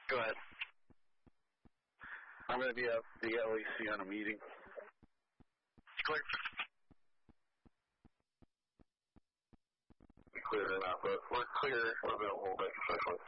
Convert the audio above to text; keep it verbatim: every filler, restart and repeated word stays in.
Go ahead. I'm going to be at the L E C on a meeting. Clear. Clear enough, but we're clear. We're available. Thank you,